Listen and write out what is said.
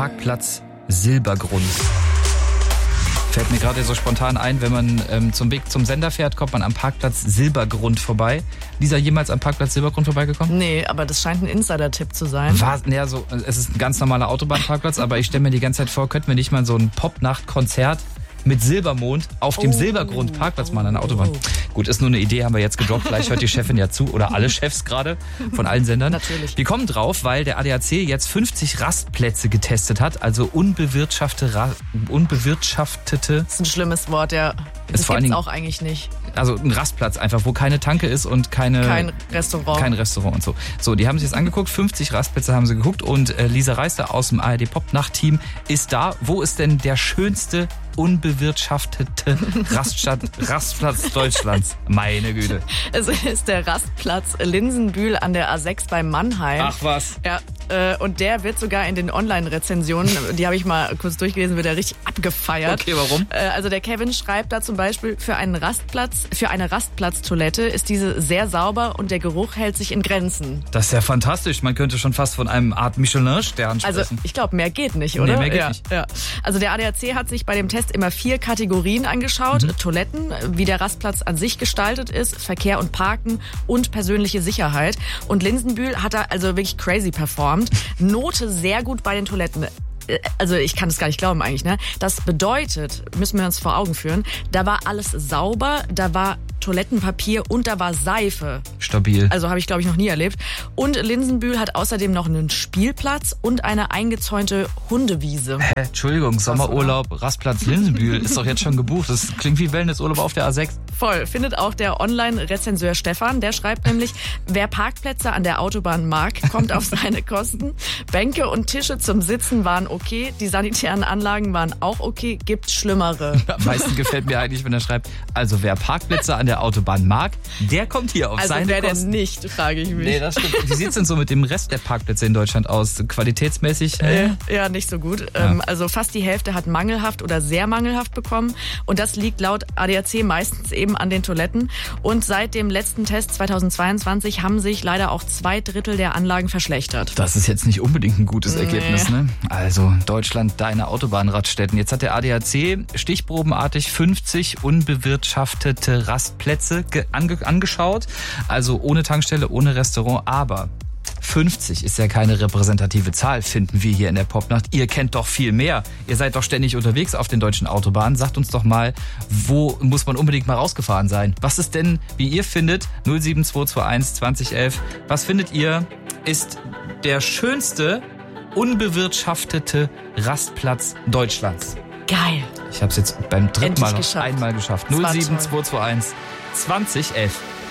Parkplatz Silbergrund. Fällt mir gerade so spontan ein, wenn man zum Weg zum Sender fährt, kommt man am Parkplatz Silbergrund vorbei. Lisa, jemals am Parkplatz Silbergrund vorbeigekommen? Nee, aber das scheint ein Insider-Tipp zu sein. Es ist ein ganz normaler Autobahnparkplatz, aber ich stelle mir die ganze Zeit vor, könnten wir nicht mal so ein Pop-Nacht-Konzert mit Silbermond auf dem Silbergrund Parkplatz machen an der Autobahn. Gut, ist nur eine Idee, haben wir jetzt gedroppt. Vielleicht hört die Chefin ja zu oder alle Chefs gerade von allen Sendern. Natürlich. Wir kommen drauf, weil der ADAC jetzt 50 Rastplätze getestet hat, also unbewirtschaftete. Das ist ein schlimmes Wort, ja. Das gibt's auch eigentlich nicht. Also ein Rastplatz einfach, wo keine Tanke ist und kein Restaurant. Kein Restaurant und so. So, die haben sich jetzt angeguckt, 50 Rastplätze haben sie geguckt und Lisa Reister aus dem ARD Pop-Nacht-Team ist da. Wo ist denn der schönste unbewirtschaftete Rastplatz Deutschlands? Meine Güte. Es ist der Rastplatz Linsenbühl an der A6 bei Mannheim. Ach was. Ja, und der wird sogar in den Online-Rezensionen, die habe ich mal kurz durchgelesen, wird er richtig abgefeiert. Okay, warum? Also der Kevin schreibt da zum Beispiel, für eine Rastplatztoilette ist diese sehr sauber und der Geruch hält sich in Grenzen. Das ist ja fantastisch. Man könnte schon fast von einem Art Michelin-Stern sprechen. Also ich glaube, mehr geht nicht, oder? Nee, mehr geht nicht. Ja. Also der ADAC hat sich bei dem Test immer 4 Kategorien angeschaut. Toiletten, wie der Rastplatz an sich gestaltet ist, Verkehr und Parken und persönliche Sicherheit. Und Linsenbühl hat da also wirklich crazy performt. Note sehr gut bei den Toiletten. Also ich kann das gar nicht glauben eigentlich, ne? Das bedeutet, müssen wir uns vor Augen führen, da war alles sauber, da war Toilettenpapier und da war Seife. Stabil. Also habe ich, glaube ich, noch nie erlebt. Und Linsenbühl hat außerdem noch einen Spielplatz und eine eingezäunte Hundewiese. Entschuldigung, Sommerurlaub, Rastplatz Linsenbühl ist doch jetzt schon gebucht. Das klingt wie Wellnessurlaub auf der A6. Voll, findet auch der Online-Rezenseur Stefan. Der schreibt nämlich, wer Parkplätze an der Autobahn mag, kommt auf seine Kosten. Bänke und Tische zum Sitzen waren okay, die sanitären Anlagen waren auch okay, gibt Schlimmere. Am meisten gefällt mir eigentlich, wenn er schreibt, also wer Parkplätze an der Autobahn mag, der kommt hier auf seine Kosten. Also wer denn nicht, frage ich mich. Nee, das stimmt. Wie sieht's denn so mit dem Rest der Parkplätze in Deutschland aus? Qualitätsmäßig? Ja, nicht so gut. Ja. Also fast die Hälfte hat mangelhaft oder sehr mangelhaft bekommen. Und das liegt laut ADAC meistens eben an den Toiletten. Und seit dem letzten Test 2022 haben sich leider auch 2/3 der Anlagen verschlechtert. Das ist jetzt nicht unbedingt ein gutes Ergebnis, ne? Also Deutschland, deine Autobahnradstätten. Jetzt hat der ADAC stichprobenartig 50 unbewirtschaftete Rastplätze angeschaut. Also ohne Tankstelle, ohne Restaurant. Aber 50 ist ja keine repräsentative Zahl, finden wir hier in der Popnacht. Ihr kennt doch viel mehr. Ihr seid doch ständig unterwegs auf den deutschen Autobahnen. Sagt uns doch mal, wo muss man unbedingt mal rausgefahren sein? Was ist denn, wie ihr findet, 07221 2011, was findet ihr, ist der schönste unbewirtschaftete Rastplatz Deutschlands? Geil. Ich habe es jetzt beim dritten Mal noch geschafft. einmal geschafft. 07221 2011.